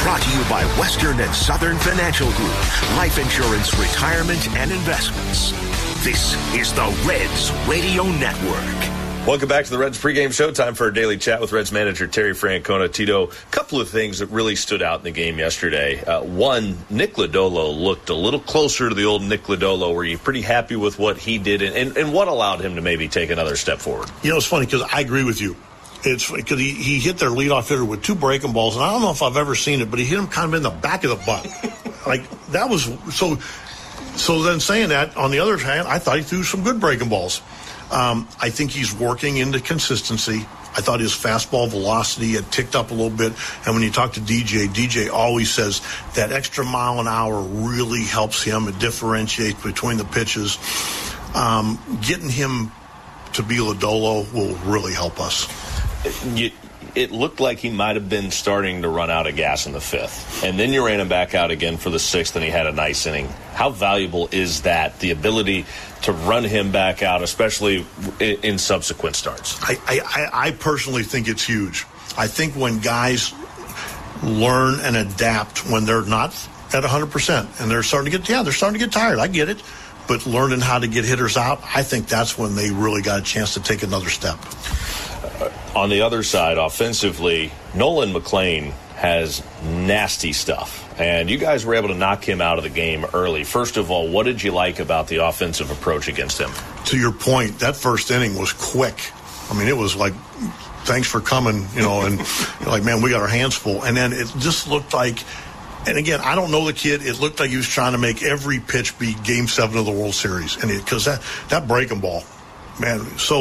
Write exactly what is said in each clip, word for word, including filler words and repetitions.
Brought to you by Western and Southern Financial Group. Life insurance, retirement, and investments. This is the Reds Radio Network. Welcome back to the Reds pregame show. Time for a daily chat with Reds manager Terry Francona. Tito, a couple of things that really stood out in the game yesterday. Uh, one, Nick Lodolo looked a little closer to the old Nick Lodolo. Were you pretty happy with what he did, and, and, and what allowed him to maybe take another step forward? You know, it's funny because I agree with you. It's because he, he hit their leadoff hitter with two breaking balls, and I don't know if I've ever seen it, but he hit him kind of in the back of the butt. Like, that was so. So then saying that, on the other hand, I thought he threw some good breaking balls. Um, I think he's working into consistency. I thought his fastball velocity had ticked up a little bit. And when you talk to D J, D J always says that extra mile an hour really helps him. It differentiates between the pitches. Um, getting him to be Lodolo will really help us. You, it looked like he might have been starting to run out of gas in the fifth. And then you ran him back out again for the sixth, and he had a nice inning. How valuable is that, the ability to run him back out, especially in, in subsequent starts? I, I, I personally think it's huge. I think when guys learn and adapt when they're not at one hundred percent and they're starting to get, yeah, they're starting to get tired. I get it. But learning how to get hitters out, I think that's when they really got a chance to take another step. Uh, on the other side, offensively, Nolan McLean has nasty stuff. And you guys were able to knock him out of the game early. First of all, what did you like about the offensive approach against him? To your point, that first inning was quick. I mean, it was like, thanks for coming, you know, and you're like, man, we got our hands full. And then it just looked like, and again, I don't know the kid. It looked like he was trying to make every pitch be Game Seven of the World Series, and because that that breaking ball, man. So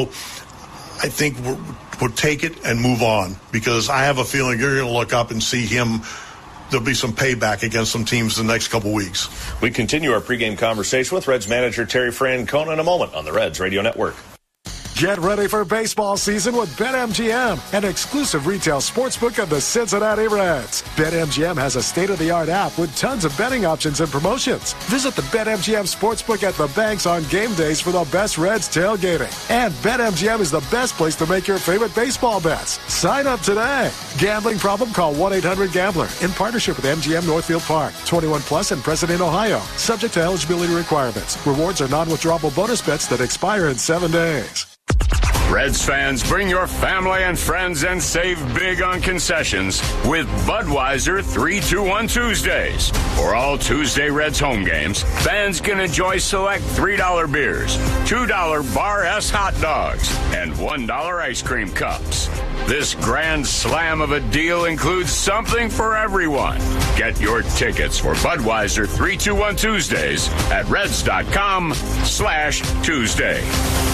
I think we're, we'll take it and move on, because I have a feeling you're going to look up and see him. There'll be some payback against some teams the next couple weeks. We continue our pregame conversation with Reds manager Terry Francona in a moment on the Reds Radio Network. Get ready for baseball season with BetMGM, an exclusive retail sportsbook of the Cincinnati Reds. BetMGM has a state-of-the-art app with tons of betting options and promotions. Visit the BetMGM Sportsbook at the banks on game days for the best Reds tailgating. And BetMGM is the best place to make your favorite baseball bets. Sign up today. Gambling problem? Call one eight hundred gambler. In partnership with M G M Northfield Park. twenty-one plus and present in Ohio. Subject to eligibility requirements. Rewards are non-withdrawable bonus bets that expire in seven days. Reds fans, bring your family and friends and save big on concessions with Budweiser three two one Tuesdays. For all Tuesday Reds home games, fans can enjoy select three dollar beers, two dollar Bar S hot dogs, and one dollar ice cream cups. This grand slam of a deal includes something for everyone. Get your tickets for Budweiser three two one Tuesdays at reds.com slash Tuesday.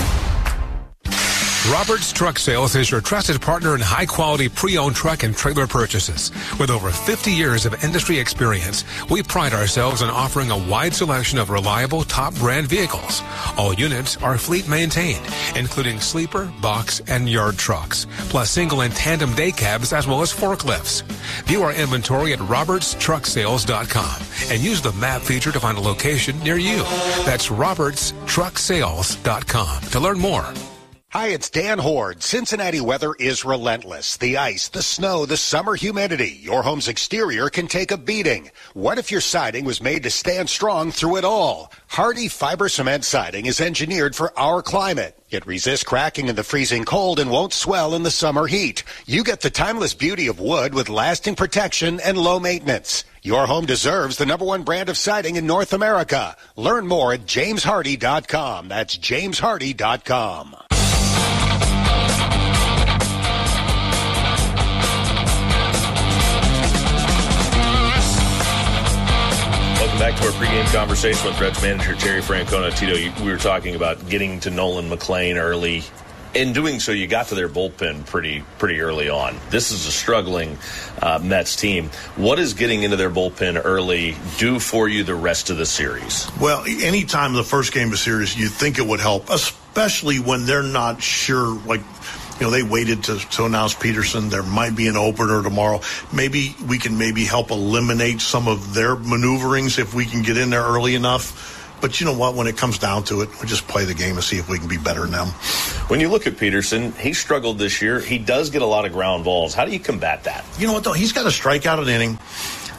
Roberts Truck Sales is your trusted partner in high-quality pre-owned truck and trailer purchases. With over fifty years of industry experience, we pride ourselves on offering a wide selection of reliable top-brand vehicles. All units are fleet-maintained, including sleeper, box, and yard trucks, plus single and tandem day cabs as well as forklifts. View our inventory at roberts truck sales dot com and use the map feature to find a location near you. That's roberts truck sales dot com to learn more. Hi, it's Dan Horde. Cincinnati weather is relentless. The ice, the snow, the summer humidity. Your home's exterior can take a beating. What if your siding was made to stand strong through it all? Hardy Fiber Cement Siding is engineered for our climate. It resists cracking in the freezing cold and won't swell in the summer heat. You get the timeless beauty of wood with lasting protection and low maintenance. Your home deserves the number one brand of siding in North America. Learn more at james hardy dot com. That's james hardy dot com. Back to our pregame conversation with Reds manager Terry Francona. Tito, you, we were talking about getting to Nolan McLean early. In doing so, you got to their bullpen pretty pretty early on. This is a struggling uh, Mets team. What is getting into their bullpen early do for you the rest of the series? Well, anytime the first game of the series, you think it would help, especially when they're not sure, like, you know, they waited to, to announce Peterson. There might be an opener tomorrow. Maybe we can maybe help eliminate some of their maneuverings if we can get in there early enough. But you know what? When it comes down to it, we just play the game and see if we can be better than them. When you look at Peterson, he struggled this year. He does get a lot of ground balls. How do you combat that? You know what, though? He's got to strike out an inning.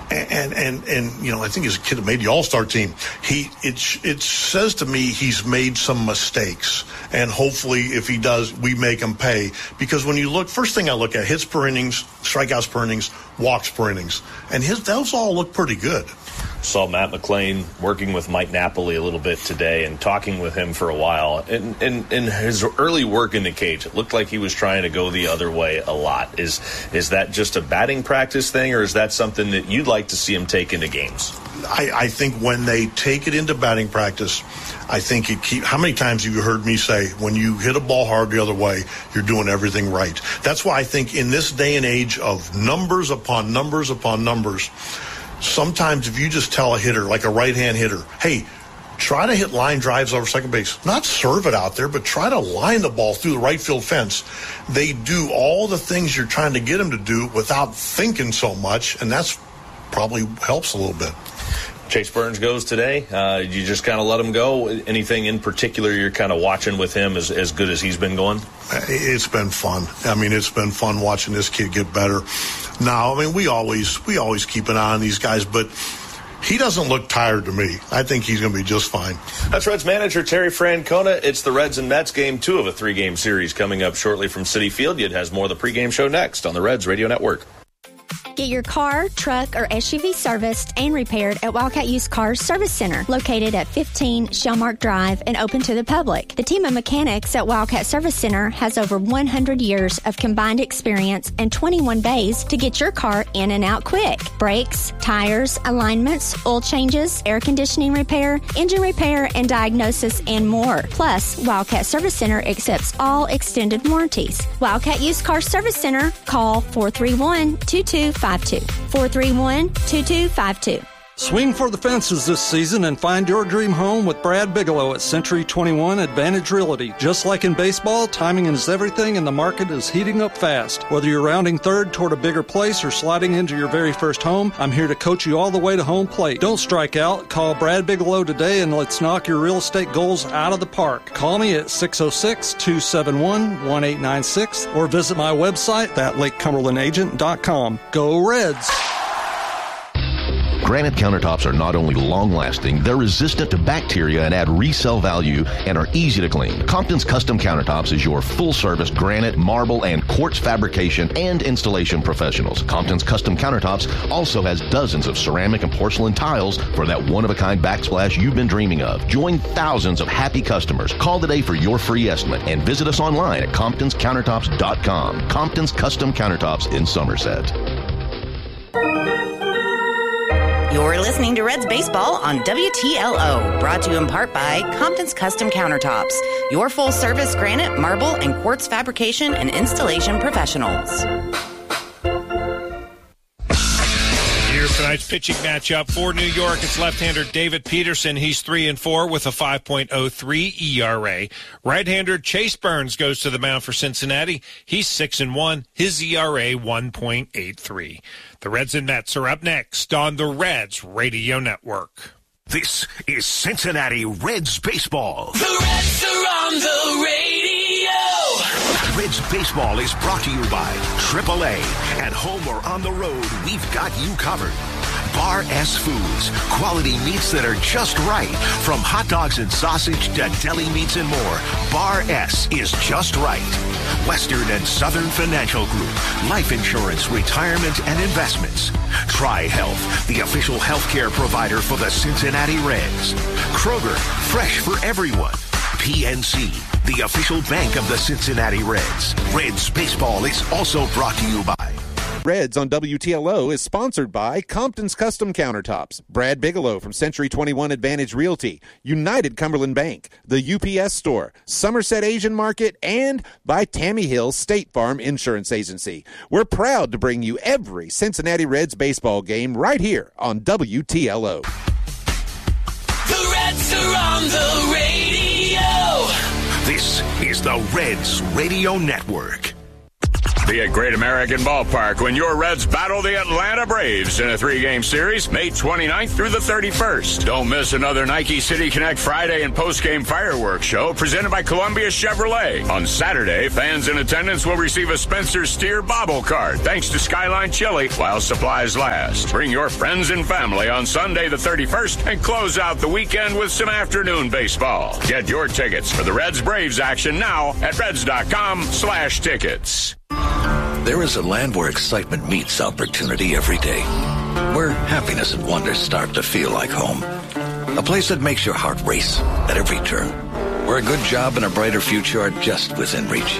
And, and, and, you know, I think he's a kid that made the All-Star team. He, it, it says to me he's made some mistakes. And hopefully, if he does, we make him pay. Because when you look, first thing I look at, hits per innings, strikeouts per innings, walks per innings. And his, those all look pretty good. Saw Matt McLain working with Mike Napoli a little bit today and talking with him for a while. And in his early work in the cage, it looked like he was trying to go the other way a lot. Is is that just a batting practice thing, or is that something that you'd like to see him take into games? I, I think when they take it into batting practice, I think it keep. How many times have you heard me say, when you hit a ball hard the other way, you're doing everything right? That's why I think in this day and age of numbers upon numbers upon numbers, sometimes if you just tell a hitter, like a right-hand hitter, hey, try to hit line drives over second base. Not serve it out there, but try to line the ball through the right field fence. They do all the things you're trying to get them to do without thinking so much, and that's probably helps a little bit. Chase Burns goes today. Uh, you just kind of let him go. Anything in particular you're kind of watching with him as, as good as he's been going? It's been fun. I mean, it's been fun watching this kid get better. Now, I mean, we always we always keep an eye on these guys, but he doesn't look tired to me. I think he's going to be just fine. That's Reds manager Terry Francona. It's the Reds and Mets game two of a three-game series coming up shortly from Citi Field. It has more of the pregame show next on the Reds Radio Network. Get your car, truck, or S U V serviced and repaired at Wildcat Used Cars Service Center, located at fifteen Shellmark Drive and open to the public. The team of mechanics at Wildcat Service Center has over one hundred years of combined experience and twenty-one bays to get your car in and out quick. Brakes, tires, alignments, oil changes, air conditioning repair, engine repair, and diagnosis, and more. Plus, Wildcat Service Center accepts all extended warranties. Wildcat Used Cars Service Center, call four three one, two two five two. four three one, two two five two. Swing for the fences this season and find your dream home with Brad Bigelow at Century twenty-one Advantage Realty. Just like in baseball, timing is everything and the market is heating up fast. Whether you're rounding third toward a bigger place or sliding into your very first home, I'm here to coach you all the way to home plate. Don't strike out. Call Brad Bigelow today and let's knock your real estate goals out of the park. Call me at six oh six, two seven one, one eight nine six or visit my website at lake cumberland agent dot com. Go Reds! Granite countertops are not only long-lasting, they're resistant to bacteria and add resale value and are easy to clean. Compton's Custom Countertops is your full-service granite, marble, and quartz fabrication and installation professionals. Compton's Custom Countertops also has dozens of ceramic and porcelain tiles for that one-of-a-kind backsplash you've been dreaming of. Join thousands of happy customers. Call today for your free estimate and visit us online at comptons countertops dot com. Compton's Custom Countertops in Somerset. You're listening to Reds Baseball on W T L O, brought to you in part by Compton's Custom Countertops, your full-service granite, marble, and quartz fabrication and installation professionals. Here's tonight's pitching matchup for New York. It's left-hander David Peterson. He's three and four with a five point oh three E R A. Right-hander Chase Burns goes to the mound for Cincinnati. He's six and one. His E R A one point eight three. The Reds and Mets are up next on the Reds Radio Network. This is Cincinnati Reds baseball. The Reds are on the radio. Reds baseball is brought to you by triple A. At home or on the road, we've got you covered. Bar S Foods, quality meats that are just right. From hot dogs and sausage to deli meats and more, Bar S is just right. Western and Southern Financial Group, life insurance, retirement, and investments. Tri-Health, the official healthcare provider for the Cincinnati Reds. Kroger, fresh for everyone. P N C, the official bank of the Cincinnati Reds. Reds baseball is also brought to you by Reds on W T L O is sponsored by Compton's Custom Countertops, Brad Bigelow from Century twenty-one Advantage Realty, United Cumberland Bank, the U P S Store, Somerset Asian Market, and by Tammy Hill State Farm Insurance Agency. We're proud to bring you every Cincinnati Reds baseball game right here on W T L O. The Reds are on the radio. This is the Reds Radio Network. Be at Great American Ballpark when your Reds battle the Atlanta Braves in a three-game series, May twenty-ninth through the thirty-first. Don't miss another Nike City Connect Friday and post-game fireworks show presented by Columbia Chevrolet. On Saturday, fans in attendance will receive a Spencer Steer bobble card thanks to Skyline Chili while supplies last. Bring your friends and family on Sunday the thirty-first and close out the weekend with some afternoon baseball. Get your tickets for the Reds-Braves action now at reds.com slash tickets. There is a land where excitement meets opportunity every day, where happiness and wonder start to feel like home. A place that makes your heart race at every turn, where a good job and a brighter future are just within reach.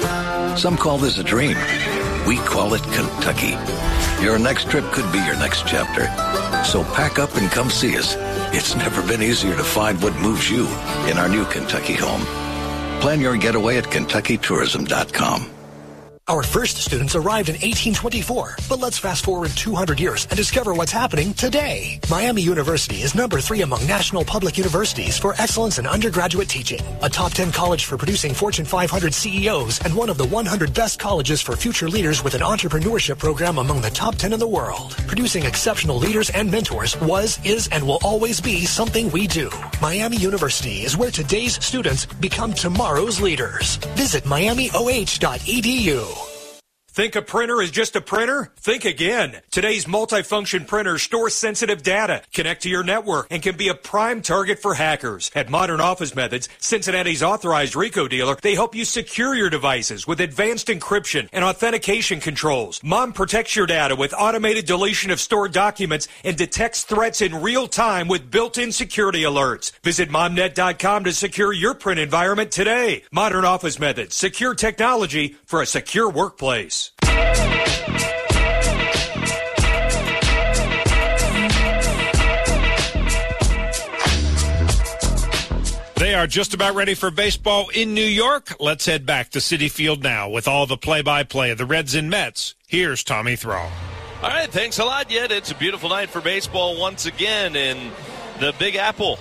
Some call this a dream. We call it Kentucky. Your next trip could be your next chapter. So pack up and come see us. It's never been easier to find what moves you in our new Kentucky home. Plan your getaway at kentucky tourism dot com. Our first students arrived in eighteen twenty-four, but let's fast forward two hundred years and discover what's happening today. Miami University is number three among national public universities for excellence in undergraduate teaching, a top ten college for producing Fortune five hundred C E Os, and one of the one hundred best colleges for future leaders with an entrepreneurship program among the top ten in the world. Producing exceptional leaders and mentors was, is, and will always be something we do. Miami University is where today's students become tomorrow's leaders. Visit miami o h dot e d u. Think a printer is just a printer? Think again. Today's multifunction printers store sensitive data, connect to your network, and can be a prime target for hackers. At Modern Office Methods, Cincinnati's authorized RICO dealer, they help you secure your devices with advanced encryption and authentication controls. Mom protects your data with automated deletion of stored documents and detects threats in real time with built-in security alerts. Visit mom net dot com to secure your print environment today. Modern Office Methods, secure technology for a secure workplace. They are just about ready for baseball in New York. Let's head back to Citi Field now with all the play-by-play of the Reds and Mets. Here's Tommy Thrall. All right, thanks a lot, Yet. It's a beautiful night for baseball once again in the Big Apple.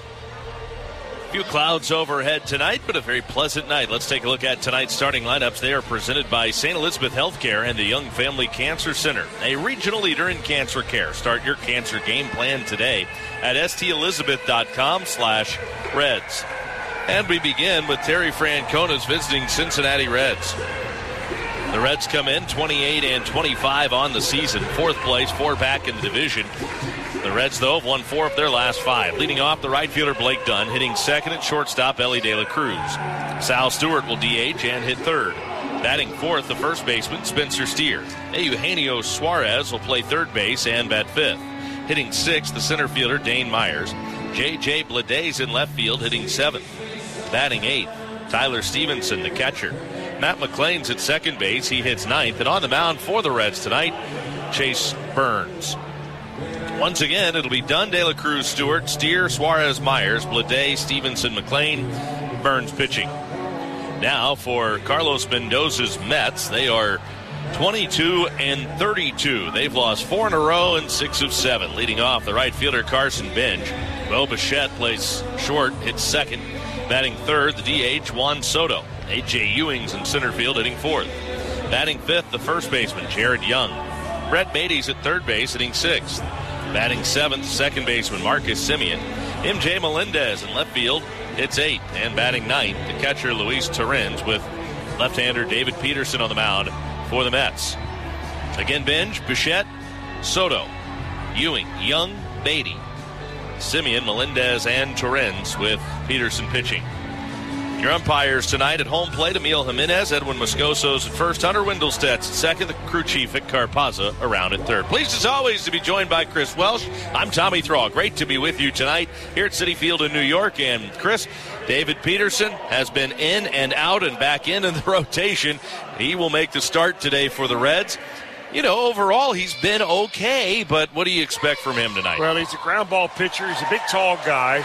A few clouds overhead tonight, but a very pleasant night. Let's take a look at tonight's starting lineups. They are presented by Saint Elizabeth Healthcare and the Young Family Cancer Center, a regional leader in cancer care. Start your cancer game plan today at stelizabeth.com slash Reds. And we begin with Terry Francona's visiting Cincinnati Reds. The Reds come in twenty-eight and twenty-five on the season. Fourth place, four back in the division. The Reds, though, have won four of their last five. Leading off, the right fielder Blake Dunn, hitting second at shortstop Ellie De La Cruz. Sal Stewart will D H and hit third. Batting fourth, the first baseman Spencer Steer. Eugenio Suarez will play third base and bat fifth. Hitting sixth, the center fielder Dane Myers. J J Bleday in left field, hitting seventh. Batting eighth, Tyler Stevenson, the catcher. Matt McLean's at second base. He hits ninth. And on the mound for the Reds tonight, Chase Burns. Once again, it'll be Dunn, De La Cruz, Stewart, Steer, Suarez, Myers, Bleday, Stevenson, McLean, Burns pitching. Now for Carlos Mendoza's Mets, they are twenty-two and thirty-two. They've lost four in a row and six of seven. Leading off, the right fielder Carson Bench. Bo Bichette plays short, hits second. Batting third, the D H Juan Soto. A J Ewing's in center field, hitting fourth. Batting fifth, the first baseman Jared Young. Brett Beatty's at third base, hitting sixth. Batting seventh, second baseman Marcus Semien. M J Melendez in left field hits eighth. And batting ninth, the catcher Luis Torrens with left-hander David Peterson on the mound for the Mets. Again, Benj, Bichette, Soto, Ewing, Young, Beatty, Semien, Melendez, and Torrens with Peterson pitching. Your umpires tonight at home plate, Emil Jimenez, Edwin Moscoso's at first, Hunter Wendelstedt at second, the crew chief at Carpazza around at third. Pleased as always to be joined by Chris Welsh. I'm Tommy Thrall. Great to be with you tonight here at Citi Field in New York. And Chris, David Peterson has been in and out and back in in the rotation. He will make the start today for the Reds. You know, overall, he's been okay, but what do you expect from him tonight? Well, he's a ground ball pitcher. He's a big, tall guy.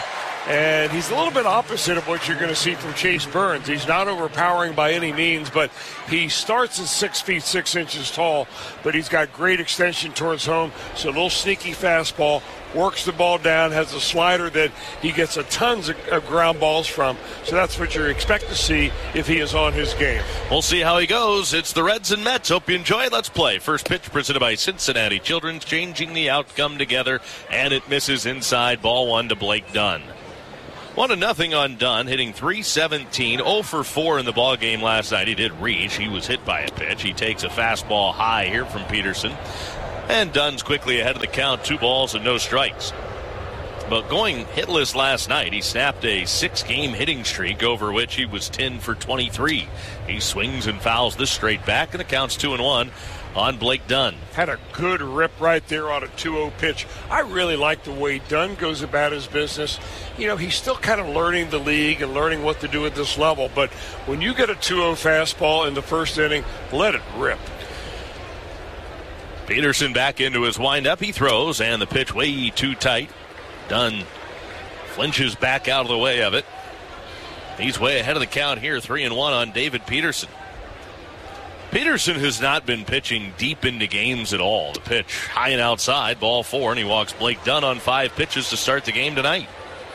And he's a little bit opposite of what you're going to see from Chase Burns. He's not overpowering by any means, but he starts at six feet six inches tall, but he's got great extension towards home. So a little sneaky fastball, works the ball down, has a slider that he gets a tons of, of ground balls from. So that's what you expect to see if he is on his game. We'll see how he goes. It's the Reds and Mets. Hope you enjoy. Let's play. First pitch presented by Cincinnati Children's, changing the outcome together, and it misses inside. Ball one to Blake Dunn. One to nothing on Dunn, hitting three seventeen, oh for four in the ball game last night. He did reach. He was hit by a pitch. He takes a fastball high here from Peterson. And Dunn's quickly ahead of the count, two balls and no strikes. But going hitless last night, he snapped a six-game hitting streak over which he was ten for twenty-three. He swings and fouls this straight back, and the count's two and one on Blake Dunn. Had a good rip right there on a two oh pitch. I really like the way Dunn goes about his business. You know, he's still kind of learning the league and learning what to do at this level. But when you get a two oh fastball in the first inning, let it rip. Peterson back into his windup. He throws, and the pitch way too tight. Dunn flinches back out of the way of it. He's way ahead of the count here, three and one on David Peterson. Peterson has not been pitching deep into games at all. The pitch high and outside, ball four, and he walks Blake Dunn on five pitches to start the game tonight.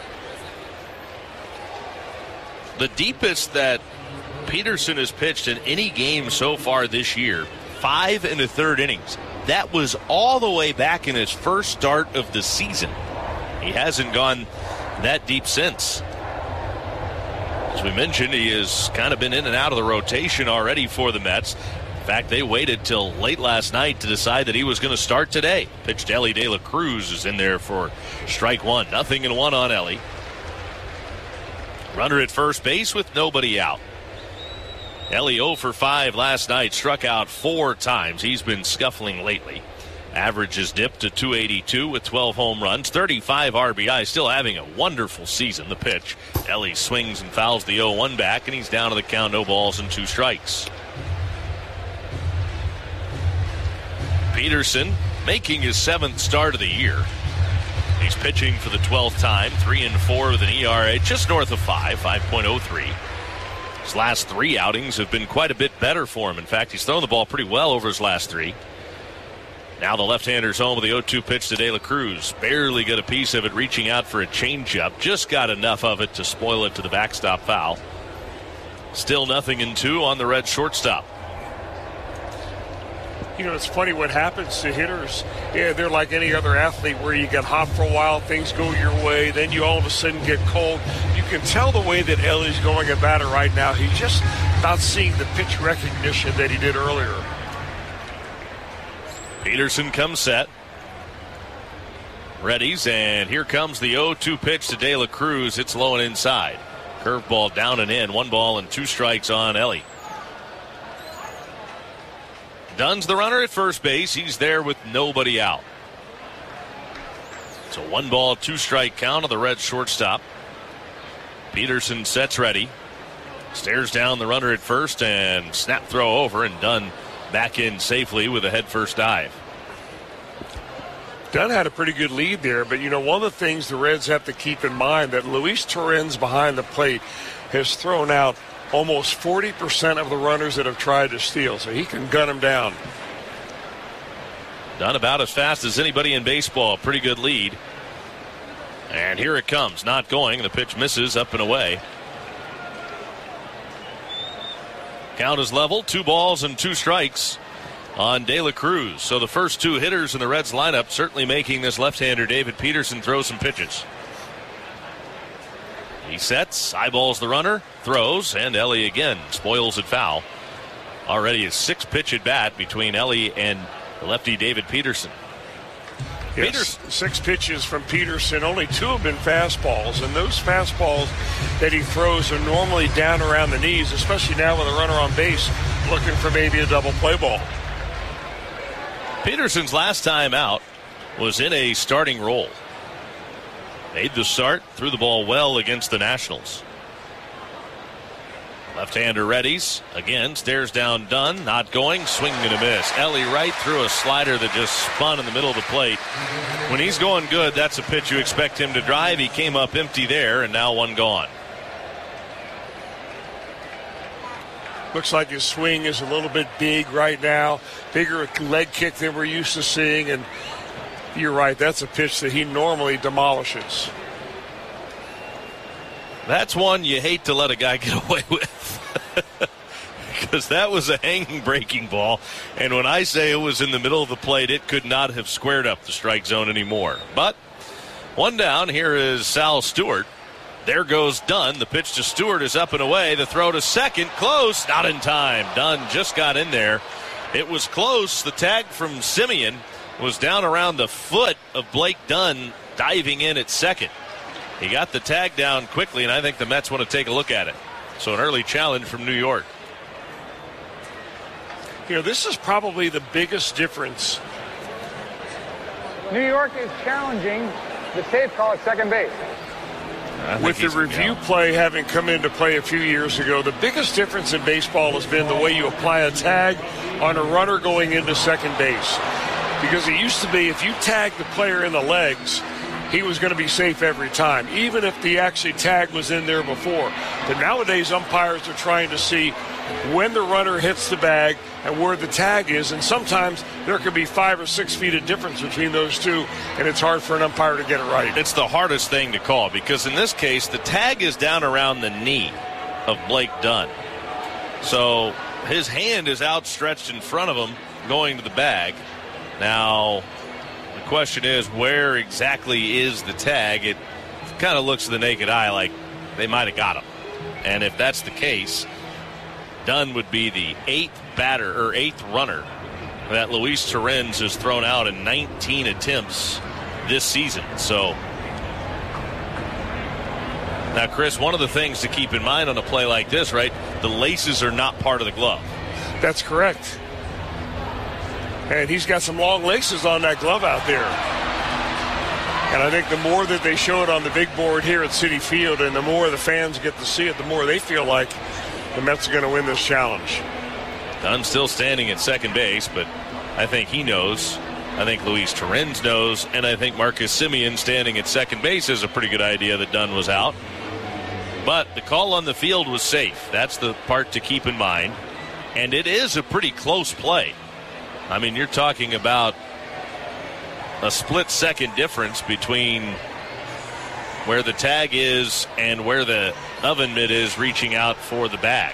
The deepest that Peterson has pitched in any game so far this year, five and a third innings. That was all the way back in his first start of the season. He hasn't gone that deep since. As we mentioned, he has kind of been in and out of the rotation already for the Mets. In fact, they waited till late last night to decide that he was going to start today. Pitch to Elly De La Cruz is in there for strike one. Nothing and one on Elly. Runner at first base with nobody out. Elly oh for five last night, struck out four times. He's been scuffling lately. Average has dipped to two eighty-two with twelve home runs, thirty-five R B I, still having a wonderful season. The pitch, Elly swings and fouls the oh one back, and he's down to the count, no balls and two strikes. Peterson making his seventh start of the year. He's pitching for the twelfth time, three and four with an E R A just north of five, five point oh three. His last three outings have been quite a bit better for him. In fact, he's thrown the ball pretty well over his last three. Now the left-hander's home with the oh two pitch to De La Cruz. Barely got a piece of it, reaching out for a changeup. Just got enough of it to spoil it to the backstop foul. Still nothing in two on the Red shortstop. You know, it's funny what happens to hitters. Yeah, they're like any other athlete where you get hot for a while, things go your way, then you all of a sudden get cold. You can tell the way that Ellie's going about it right now. He's just not seeing the pitch recognition that he did earlier. Peterson comes set. Readies, and here comes the oh two pitch to De La Cruz. It's low and inside. Curveball down and in. One ball and two strikes on Elly. Dunn's the runner at first base. He's there with nobody out. It's a one ball, two strike count on the Red shortstop. Peterson sets ready. Stares down the runner at first and snap throw over, and Dunn back in safely with a head first dive. Dunn had a pretty good lead there, but you know, one of the things the Reds have to keep in mind that Luis Torrens behind the plate has thrown out almost forty percent of the runners that have tried to steal, so he can gun them down. Dunn about as fast as anybody in baseball. Pretty good lead. And here it comes. Not going. The pitch misses up and away. Count is level. Two balls and two strikes on De La Cruz. So the first two hitters in the Reds lineup certainly making this left-hander David Peterson throw some pitches. He sets, eyeballs the runner, throws, and Elly again spoils it foul. Already a six-pitch at bat between Elly and the lefty David Peterson. Yes, Peterson. Six pitches from Peterson. Only two have been fastballs, and those fastballs that he throws are normally down around the knees, especially now with a runner on base looking for maybe a double play ball. Peterson's last time out was in a starting role. Made the start, threw the ball well against the Nationals. Left-hander readies. Again, stares down Dunn. Not going. Swing and a miss. Ellie Wright threw a slider that just spun in the middle of the plate. When he's going good, that's a pitch you expect him to drive. He came up empty there, and now one gone. Looks like his swing is a little bit big right now. Bigger leg kick than we're used to seeing. And you're right, that's a pitch that he normally demolishes. That's one you hate to let a guy get away with. Because that was a hanging breaking ball. And when I say it was in the middle of the plate, it could not have squared up the strike zone anymore. But one down. Here is Sal Stewart. There goes Dunn. The pitch to Stewart is up and away. The throw to second. Close. Not in time. Dunn just got in there. It was close. The tag from Simeon was down around the foot of Blake Dunn diving in at second. He got the tag down quickly, and I think the Mets want to take a look at it. So an early challenge from New York. You know, this is probably the biggest difference. New York is challenging the safe call at second base. With the review play having come into play a few years ago, the biggest difference in baseball has been the way you apply a tag on a runner going into second base. Because it used to be if you tag the player in the legs, he was going to be safe every time, even if the actually tag was in there before. But nowadays, umpires are trying to see when the runner hits the bag and where the tag is, and sometimes there could be five or six feet of difference between those two, and it's hard for an umpire to get it right. It's the hardest thing to call because in this case, the tag is down around the knee of Blake Dunn. So his hand is outstretched in front of him going to the bag. Now, the question is, where exactly is the tag? It kind of looks to the naked eye like they might have got him. And if that's the case, Dunn would be the eighth batter or eighth runner that Luis Torrens has thrown out in nineteen attempts this season. So now, Chris, one of the things to keep in mind on a play like this, right, the laces are not part of the glove. That's correct. And he's got some long laces on that glove out there. And I think the more that they show it on the big board here at Citi Field and the more the fans get to see it, the more they feel like the Mets are going to win this challenge. Dunn still standing at second base, but I think he knows. I think Luis Torrens knows. And I think Marcus Simeon standing at second base is a pretty good idea that Dunn was out. But the call on the field was safe. That's the part to keep in mind. And it is a pretty close play. I mean, you're talking about a split-second difference between where the tag is and where the oven mitt is reaching out for the bag.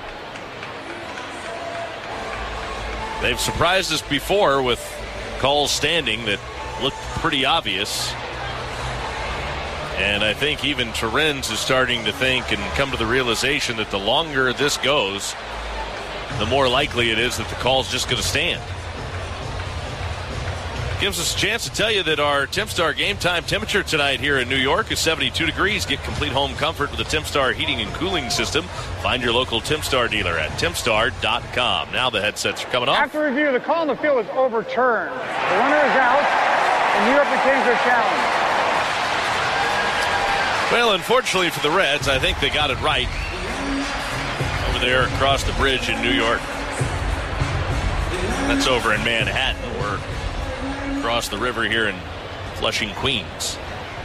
They've surprised us before with calls standing that looked pretty obvious. And I think even Torrens is starting to think and come to the realization that the longer this goes, the more likely it is that the call's just going to stand. Gives us a chance to tell you that our TempStar game time temperature tonight here in New York is seventy-two degrees. Get complete home comfort with the TempStar heating and cooling system. Find your local TempStar dealer at tempstar dot com. Now the headsets are coming off. After review, the call on the field is overturned. The runner is out, and New York retains their challenge. Well, unfortunately for the Reds, I think they got it right over there across the bridge in New York. That's over in Manhattan. We're across the river here in Flushing, Queens.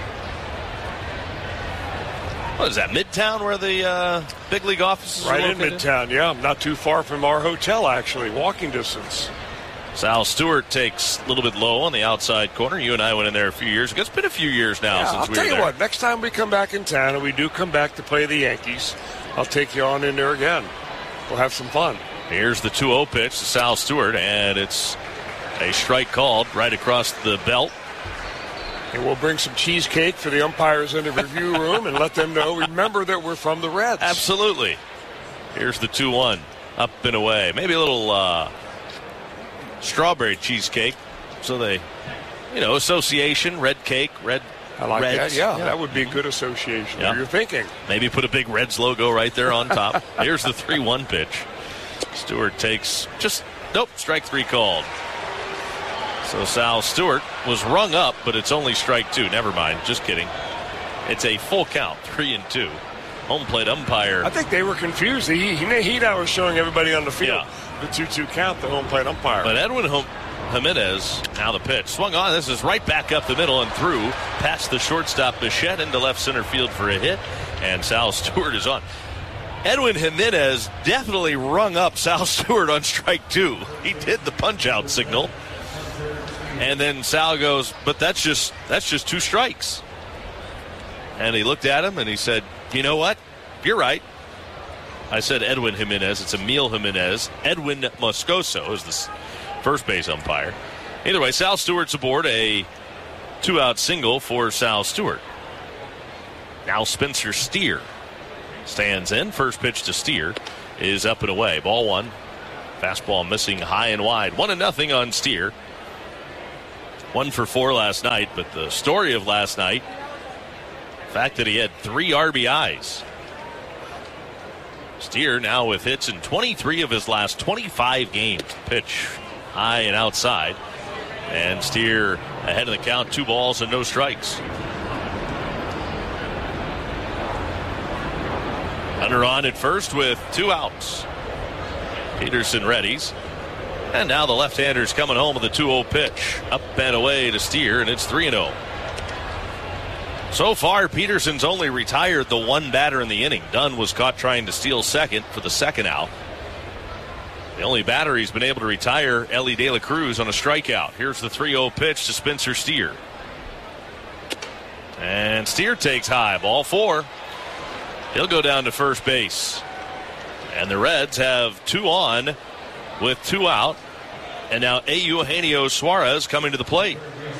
What is that, Midtown, where the uh, big league offices right are located? in Midtown, yeah. Not too far from our hotel, actually. Walking distance. Sal Stewart takes a little bit low on the outside corner. You and I went in there a few years ago. It's been a few years now yeah, since I'll we were there. I'll tell you there. what, next time we come back in town, and we do come back to play the Yankees, I'll take you on in there again. We'll have some fun. Here's the two oh pitch to Sal Stewart, and it's a strike called right across the belt. And we'll bring some cheesecake for the umpires in the review room and let them know, remember that we're from the Reds. Absolutely. Here's the two one. Up and away. Maybe a little uh, strawberry cheesecake. So they, you know, association, red cake, red I like Reds. that. Yeah, yeah, that would be a good association. Yeah. You're thinking. Maybe put a big Reds logo right there on top. Here's the three one pitch. Stewart takes just, nope, strike three called. So Sal Stewart was rung up, but it's only strike two. Never mind. Just kidding. It's a full count, three and two. home plate umpire. I think they were confused. He, he, he now was showing everybody on the field Yeah. the two two count, the home plate umpire. But Edwin Hom- Jimenez, now the pitch. Swung on. This is right back up the middle and through. Past the shortstop Bichette into left center field for a hit. And Sal Stewart is on. Edwin Jimenez definitely rung up Sal Stewart on strike two. He did the punch-out signal. And then Sal goes, but that's just that's just two strikes. And he looked at him and he said, you know what? You're right. I said Edwin Jimenez. It's Emil Jimenez. Edwin Moscoso is the first base umpire. Either way, Sal Stewart's aboard, a two-out single for Sal Stewart. Now Spencer Steer stands in. First pitch to Steer is up and away. Ball one. Fastball missing high and wide. One and nothing on Steer. One for four last night, but the story of last night, the fact that he had three R B Is. Steer now with hits in twenty-three of his last twenty-five games. Pitch high and outside. And Steer ahead of the count, two balls and no strikes. Hunter on at first with two outs. Peterson readies. And now the left-hander's coming home with a two oh pitch. Up and away to Steer, and it's three and oh. So far, Peterson's only retired the one batter in the inning. Dunn was caught trying to steal second for the second out. The only batter he's been able to retire, Ellie De La Cruz, on a strikeout. Here's the three oh pitch to Spencer Steer. And Steer takes high. Ball four. He'll go down to first base. And the Reds have two on with two out. And now Eugenio Suarez coming to the plate.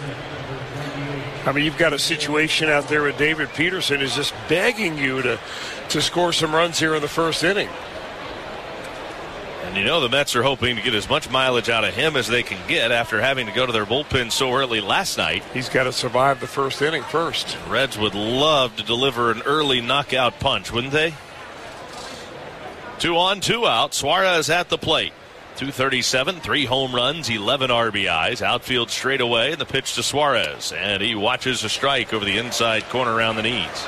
I mean, you've got a situation out there with David Peterson is just begging you to, to score some runs here in the first inning. And you know the Mets are hoping to get as much mileage out of him as they can get after having to go to their bullpen so early last night. He's got to survive the first inning first. Reds would love to deliver an early knockout punch, wouldn't they? Two on, two out. Suarez at the plate. two thirty-seven, three home runs, eleven R B Is. Outfield straight away, and the pitch to Suarez. And he watches a strike over the inside corner around the knees.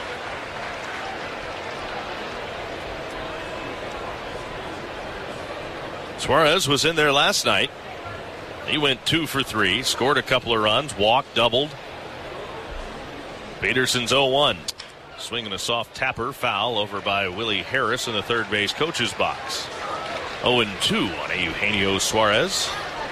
Suarez was in there last night. He went two for three, scored a couple of runs, walked, doubled. Peterson's oh one. Swinging a soft tapper, foul over by Willie Harris in the third base coach's box. oh and two on Eugenio Suarez.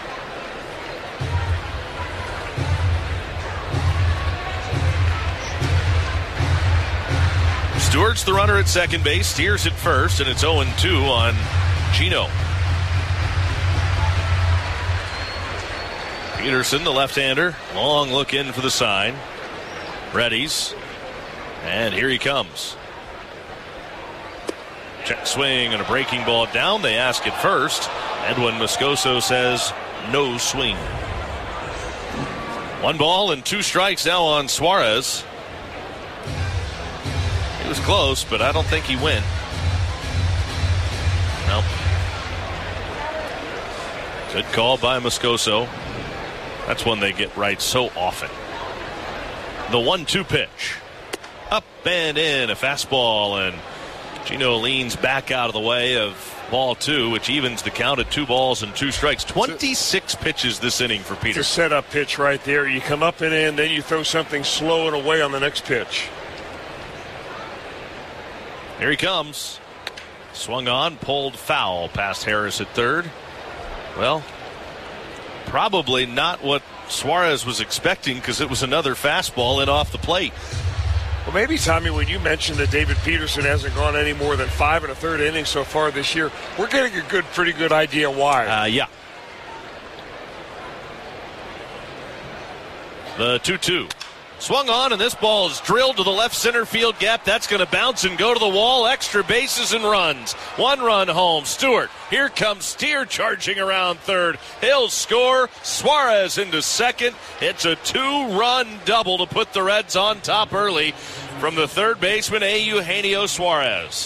Stewart's the runner at second base, Steers at first, and it's oh and two on Gino. Peterson, the left-hander, long look in for the sign. Readies. And here he comes. Check swing and a breaking ball down. They ask it first. Edwin Moscoso says no swing. One ball and two strikes now on Suarez. He was close, but I don't think he went. Nope. Good call by Moscoso. That's one they get right so often. The one two pitch. Up and in, a fastball, and Gino leans back out of the way of ball two, which evens the count at two balls and two strikes. twenty-six pitches this inning for Peterson. It's a setup pitch right there. You come up and in, then you throw something slow and away on the next pitch. Here he comes. Swung on, pulled foul past Harris at third. Well, probably not what Suarez was expecting because it was another fastball in off the plate. Well, maybe, Tommy, when you mentioned that David Peterson hasn't gone any more than five and a third innings so far this year, we're getting a good, pretty good idea why. Uh, yeah. The two two. Swung on, and this ball is drilled to the left center field gap. That's going to bounce and go to the wall. Extra bases and runs. One run home. Stewart. Here comes Steer charging around third. He'll score. Suarez into second. It's a two-run double to put the Reds on top early from the third baseman, Eugenio Suarez.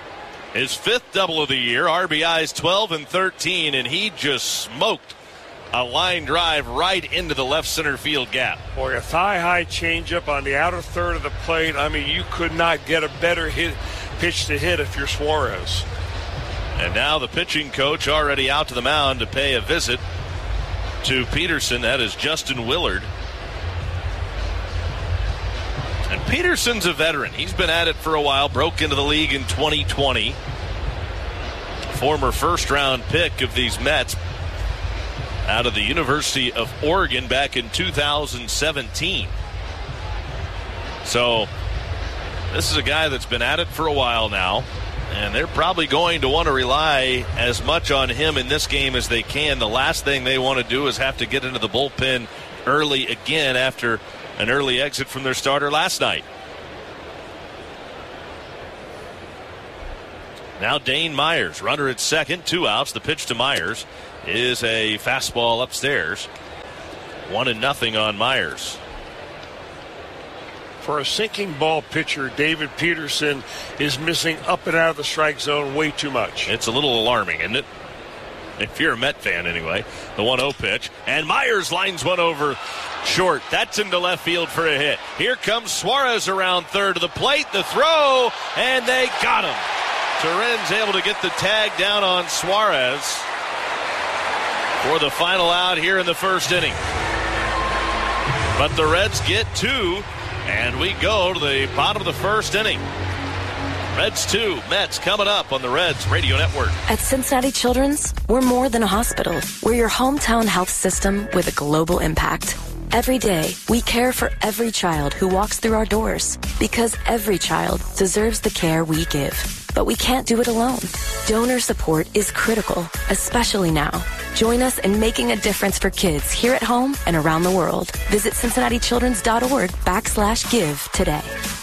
His fifth double of the year. R B Is twelve and thirteen, and he just smoked a line drive right into the left center field gap. Boy, a thigh-high changeup on the outer third of the plate. I mean, you could not get a better hit, pitch to hit if you're Suarez. And now the pitching coach already out to the mound to pay a visit to Peterson. That is Justin Willard. And Peterson's a veteran. He's been at it for a while, broke into the league in twenty twenty. Former first-round pick of these Mets out of the University of Oregon back in two thousand seventeen. So this is a guy that's been at it for a while now, and they're probably going to want to rely as much on him in this game as they can. The last thing they want to do is have to get into the bullpen early again after an early exit from their starter last night. Now Dane Myers, runner at second, two outs. The pitch to Myers is a fastball upstairs. One and nothing on Myers. For a sinking ball pitcher, David Peterson is missing up and out of the strike zone way too much. It's a little alarming, isn't it? If you're a Met fan anyway. The one oh pitch. And Myers lines one over short. That's into left field for a hit. Here comes Suarez around third of the plate. The throw, and they got him. Turin's able to get the tag down on Suarez for the final out here in the first inning. But the Reds get two, and we go to the bottom of the first inning. Reds two, Mets coming up on the Reds Radio Network. At Cincinnati Children's, we're more than a hospital. We're your hometown health system with a global impact. Every day, we care for every child who walks through our doors because every child deserves the care we give. But we can't do it alone. Donor support is critical, especially now. Join us in making a difference for kids here at home and around the world. Visit Cincinnati Children's dot org backslash give today.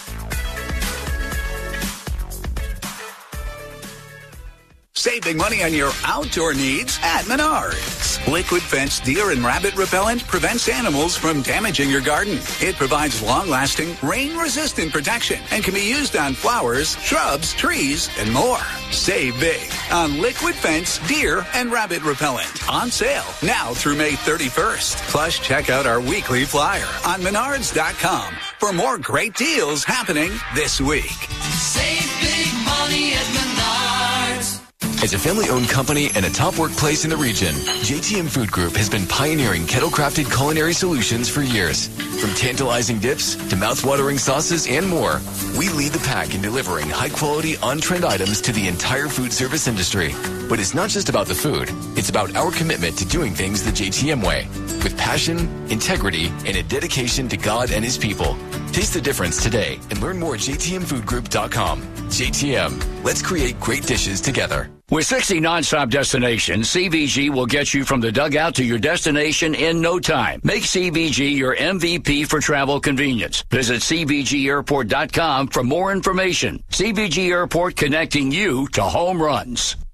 Save big money on your outdoor needs at Menards. Liquid Fence Deer and Rabbit Repellent prevents animals from damaging your garden. It provides long-lasting, rain-resistant protection and can be used on flowers, shrubs, trees, and more. Save big on Liquid Fence Deer and Rabbit Repellent. On sale now through May thirty-first. Plus, check out our weekly flyer on Menards dot com for more great deals happening this week. Save big money at Menards. As a family-owned company and a top workplace in the region, J T M Food Group has been pioneering kettle-crafted culinary solutions for years. From tantalizing dips to mouth-watering sauces and more, we lead the pack in delivering high-quality, on-trend items to the entire food service industry. But it's not just about the food. It's about our commitment to doing things the J T M way, with passion, integrity, and a dedication to God and His people. Taste the difference today and learn more at J T M food group dot com. J T M, let's create great dishes together. With sixty nonstop destinations, C V G will get you from the dugout to your destination in no time. Make C V G your M V P for travel convenience. Visit C V G airport dot com for more information. C V G Airport, connecting you to home runs.